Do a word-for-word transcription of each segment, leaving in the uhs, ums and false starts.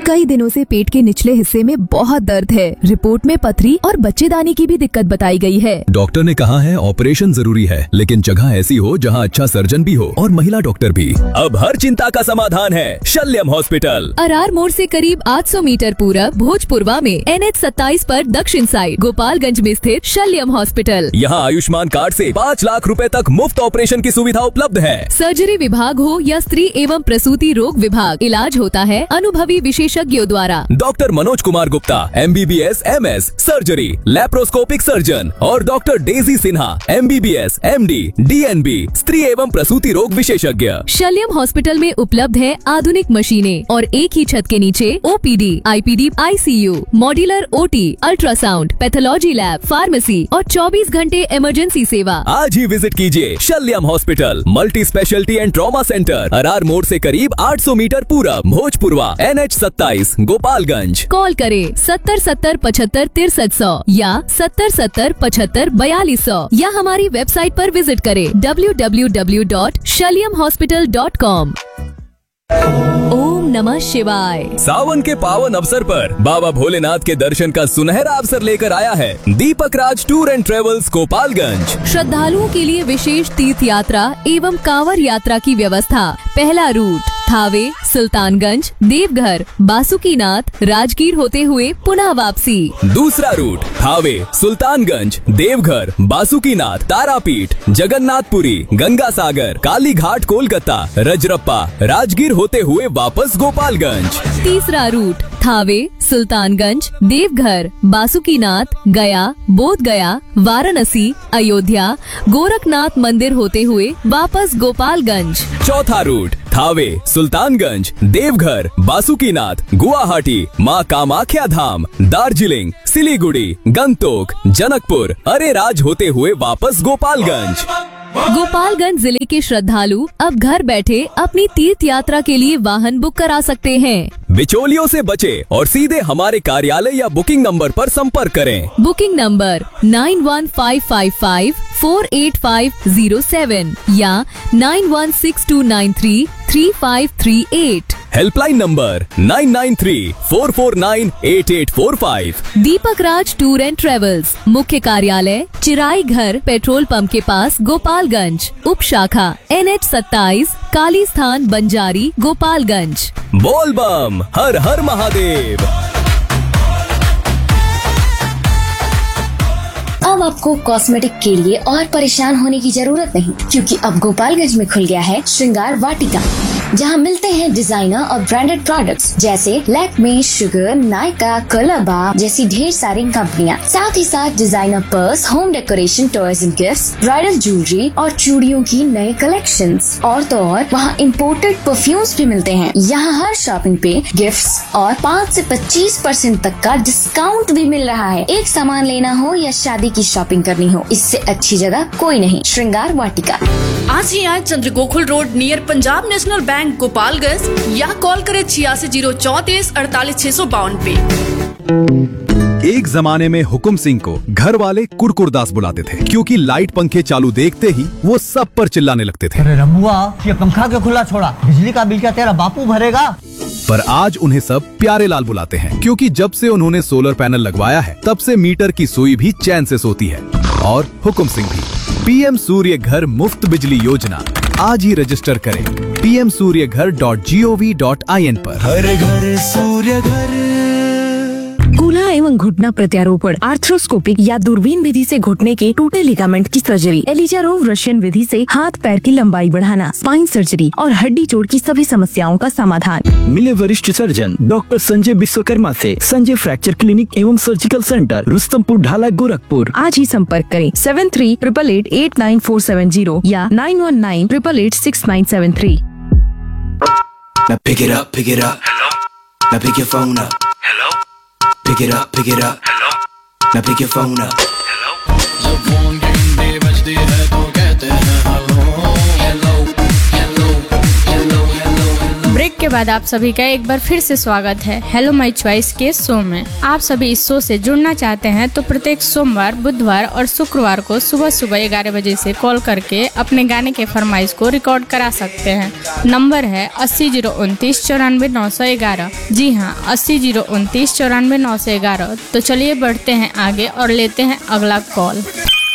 कई दिनों से पेट के निचले हिस्से में बहुत दर्द है। रिपोर्ट में पथरी और बच्चेदानी की भी दिक्कत बताई गई है। डॉक्टर ने कहा है ऑपरेशन जरूरी है, लेकिन जगह ऐसी हो जहां अच्छा सर्जन भी हो और महिला डॉक्टर भी। अब हर चिंता का समाधान है शल्यम हॉस्पिटल। अरार मोड़ से करीब आठ सौ मीटर पूरब भोजपुरवा में एन एच सत्ताईस पर दक्षिण साइड गोपालगंज में स्थित शल्यम हॉस्पिटल। यहाँ आयुष्मान कार्ड से पाँच लाख रुपए तक मुफ्त ऑपरेशन की सुविधा उपलब्ध है। सर्जरी विभाग हो या स्त्री एवं प्रसूति रोग विभाग, इलाज होता है अनुभवी विशेषज्ञों द्वारा। Doctor Manoj Kumar Gupta M B B S M S surgery laparoscopic surgeon और doctor Daisy Sinha M B B S M D D N B स्त्री एवं प्रसूति रोग विशेषज्ञ। शल्यम हॉस्पिटल में उपलब्ध है आधुनिक मशीनें और एक ही छत के नीचे O P D, I P D, I C you, modular O T, ultrasound, pathology lab, pharmacy और चौबीस घंटे इमरजेंसी सेवा। आज ही विजिट कीजिए शल्यम hospital, multi speciality and trauma centre, Arar मोड़ से करीब आठ सौ मीटर पूरब, भोजपुरवा, एन एच सत्ताईस, गोपालगंज। कॉल करें सत्तर सत्तर पचहत्तर तिरसठ सौ या सत्तर सत्तर पचहत्तर बयालीस सौ या हमारी वेबसाइट पर विजिट करें W W W dot शल्यम hospital dot com. ओम नमः शिवाय। सावन के पावन अवसर पर बाबा भोलेनाथ के दर्शन का सुनहरा अवसर लेकर आया है दीपक राज टूर एंड ट्रेवल्स गोपालगंज। श्रद्धालुओं के लिए विशेष तीर्थ यात्रा एवं कांवर यात्रा की व्यवस्था। पहला रूट थावे, सुल्तानगंज, देवघर, बासुकीनाथ, राजगीर होते हुए पुनः वापसी। दूसरा रूट थावे, सुल्तानगंज, देवघर, बासुकीनाथ, तारापीठ, जगन्नाथपुरी, गंगा सागर, काली घाट, कोलकाता, रजरप्पा, राजगीर होते हुए वापस गोपालगंज। तीसरा रूट थावे, सुल्तानगंज, देवघर, बासुकीनाथ, गया, बोध गया, वाराणसी, अयोध्या, गोरखनाथ मंदिर होते हुए वापस गोपालगंज। चौथा रूट थावे, सुल्तानगंज, देवघर, बासुकीनाथ, गुवाहाटी, माँ कामाख्या धाम, दार्जिलिंग, सिलीगुड़ी, गंगटोक, जनकपुर, अरेराज होते हुए वापस गोपालगंज। गोपालगंज जिले के श्रद्धालु अब घर बैठे अपनी तीर्थ यात्रा के लिए वाहन बुक करा सकते हैं। बिचौलियों से बचे और सीधे हमारे कार्यालय या बुकिंग नंबर पर संपर्क करें। Booking number nine one five five five four eight five zero seven या nine one six to nine three three five three eight. Helpline number nine nine three four four nine eight eight four five. Deepak Raj tour and travels, मुख्य कार्यालय चिराई घर, petrol pump के पास, गोपालगंज। उप शाखा N H सत्ताईस, काली स्थान, बंजारी, गोपालगंज। बोल बम, हर हर महादेव। अब आपको कॉस्मेटिक के लिए और परेशान होने की जरूरत नहीं, क्योंकि अब गोपालगंज में खुल गया है श्रृंगार वाटिका, जहां मिलते हैं डिजाइनर और ब्रांडेड प्रोडक्ट्स जैसे लैक्मे, शुगर, नायका, कलरबा जैसी ढेर सारी कंपनियां। साथ ही साथ designer purse, home decoration, toys and gifts, bridal jewellery और चूड़ियों की नए कलेक्शंस। और तो और वहाँ इम्पोर्टेड परफ्यूम्स भी मिलते हैं। यहाँ हर शॉपिंग पे गिफ्ट्स और पाँच से पच्चीस परसेंट तक का डिस्काउंट भी मिल रहा है। एक सामान लेना हो या शादी की शॉपिंग करनी हो, इससे अच्छी जगह कोई नहीं। श्रृंगार वाटिका आज ही आए चंद्रगोकुल road near Punjab national bank, Gopalganj, या कॉल करें छियासी जीरो चौतीस अड़तालीस छह सौ बावन पे। एक जमाने में हुकुम सिंह को घर वाले कुरकुरदास बुलाते थे, क्योंकि लाइट पंखे चालू देखते ही वो सब पर चिल्लाने लगते थे। अरे रमुआ, ये पंखा क्यों खुला छोड़ा? बिजली का बिल क्या तेरा बापू भरेगा? पर आज उन्हें सब प्यारे लाल बुलाते हैं, क्योंकि जब से उन्होंने सोलर पैनल लगवाया है तब से मीटर की सुई भी चैन से सोती है। और हुकुम सिंह भी। पीएम सूर्य घर मुफ्त बिजली योजना आज ही रजिस्टर करें पी एम सूर्य घर dot G O V dot I N पर। हर घर सूर्य घर। कूल्हा एवं घुटना प्रत्यारोपण, आर्थ्रोस्कोपिक या दूरबीन विधि से घुटने के टूटे लिगामेंट की सर्जरी, एलिजारोव रशियन विधि से हाथ पैर की लंबाई बढ़ाना, स्पाइन सर्जरी और हड्डी जोड़ की सभी समस्याओं का समाधान। मिले वरिष्ठ सर्जन डॉक्टर संजय विश्वकर्मा से संजय फ्रैक्चर क्लिनिक एवं सर्जिकल सेंटर, रुस्तमपुर ढाला, गोरखपुर। आज ही संपर्क करें seven three triple eight eight nine four seven zero या nine one nine triple eight six nine seven three. Now pick it up, pick it up. Hello. Now pick your phone up. Hello. Pick it up, pick it up. Hello. Now pick your phone up. Hello. जब phone घंटे बजती है तो कहते हैं hello hello hello hello hello hello. Break के बाद आप सभी का एक बार फिर से स्वागत है हेलो माय चॉइस के शो में। आप सभी इस शो से जुड़ना चाहते हैं तो प्रत्येक सोमवार, बुधवार और शुक्रवार को सुबह सुबह ग्यारह बजे से कॉल करके अपने गाने के फरमाइश को रिकॉर्ड करा सकते हैं। नंबर है अस्सी जीरो उनतीस चौरानवे नौ सौ ग्यारह। जी हाँ, अस्सी जीरो उनतीस चौरानवे नौ सौ ग्यारह। तो चलिए बढ़ते हैं आगे और लेते हैं अगला कॉल।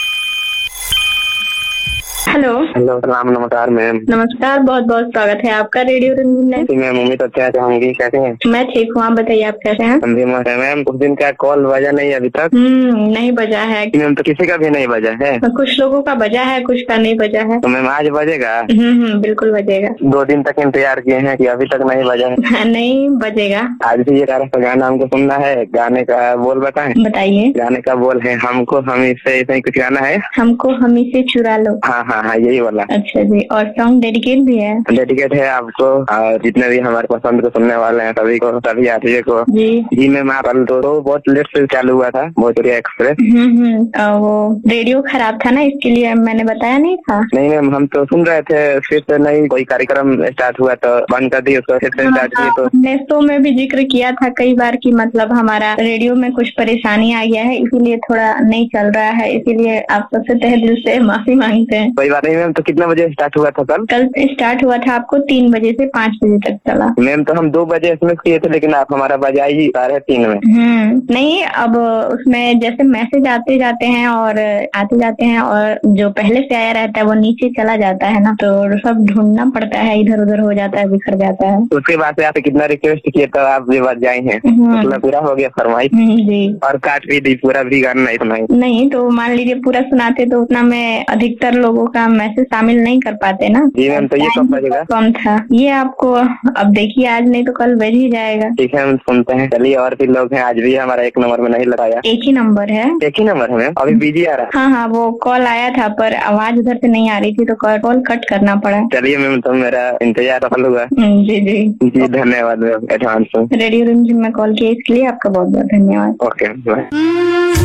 हेलो हेलो सलाम, नमस्कार मैम। नमस्कार, बहुत बहुत स्वागत है आपका रेडियो रंगीन में। जी मैम, उम्मीद अच्छा चाहूंगी। कैसे हैं? मैं ठीक हूँ, आप बताइए आप कैसे हैं? हम भी मस्त हैं मैम। कुछ दिन का कॉल बजा नहीं अभी तक? हम्म नहीं बजा है मैम, तो किसी का भी नहीं बजा है? कुछ लोगों का बजा है, कुछ का नहीं बजा है। तो मैम आज बजेगा? हम्म हम्म बिल्कुल बजेगा। दो दिन तक इंतजार किए हैं कि अभी तक नहीं बजा है? नहीं बजेगा। आज भी ये सा गाना हमको सुनना है। गाने का बोल बताएं। बताइए। गाने का बोल है हमको हमी से, ऐसा ही कुछ गाना है। हमको हमी से चुरा लो। हाँ हाँ हाँ, यही वाला। अच्छा जी, और सॉन्ग डेडिकेट भी है? डेडिकेट है आपको और जितने भी हमारे पसंद को सुनने वाले हैं सभी को, सभी यात्रियों को। जी जी मैम, कल तो, तो बहुत लेट से चालू हुआ था भोजपुरी एक्सप्रेस। हम्म हम्म वो रेडियो खराब था ना, इसके लिए मैंने बताया नहीं था। नहीं मैम, हम तो सुन रहे थे, फिर से नहीं कोई कार्यक्रम स्टार्ट हुआ तो बंद कर दिए, उसको फिर से स्टार्ट किए। तो हमने शो में भी जिक्र किया था कई बार कि मतलब हमारा रेडियो में कुछ परेशानी आ गया है, इसीलिए थोड़ा नहीं चल रहा है, इसीलिए आप सबसे तहे दिल से माफी मांगते हैं। कोई बात नहीं मैम। तो कितना बजे स्टार्ट हुआ था कल? कल स्टार्ट हुआ था आपको तीन बजे से पाँच बजे तक चला। मैम तो हम दो बजे एसएमएस किए थे, लेकिन आप हमारा बजाई ही साढ़े तीन में। हम्म नहीं, अब उसमें जैसे मैसेज आते जाते हैं और आते जाते हैं और जो पहले से आया रहता है वो नीचे चला जाता है ना, तो सब ढूंढना पड़ता है, इधर उधर हो जाता है, बिखर जाता है। उसके बाद से आप कितना रिक्वेस्ट किए तो आप ये बात जाए हैं, मतलब पूरा हो गया फरमाइश जी। और काट भी दी, पूरा भी गाना नहीं सुनाई? नहीं, तो मान लीजिए पूरा सुनाते तो उतना में अधिकतर लोगों का मैसेज शामिल नहीं कर पाते ना। जी मैम, तो ये कब बजेगा? कम था ये आपको, अब देखिए आज नहीं तो कल बज ही जाएगा। ठीक है, हम सुनते हैं। चलिए, और भी लोग हैं, आज भी हमारा एक नंबर में नहीं लगाया। एक ही नंबर है? एक ही नंबर है मैम, अभी बिजी आ रहा है। हाँ हाँ, वो कॉल आया था पर आवाज उधर से नहीं आ रही थी तो कॉल कट करना पड़ा। चलिए मैम, तो मेरा इंतजार सफल हुआ। जी जी जी, धन्यवाद मैम एडवांस में। रेडियो रंजीन में कॉल किया इसके लिए आपका बहुत बहुत धन्यवाद। Okay bye.